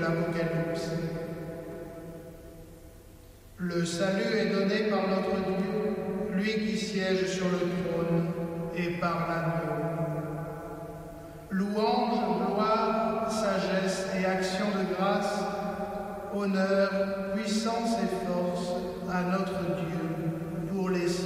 l'Apocalypse. Le salut est donné par notre Dieu, lui qui siège sur le trône, et par l'agneau. Louange, gloire, sagesse et action de grâce, honneur, puissance et force à notre Dieu pour les